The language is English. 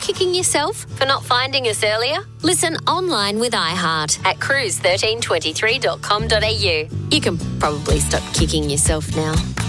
kicking yourself for not finding us earlier? Listen online with iHeart at cruise1323.com.au. You can probably stop kicking yourself now.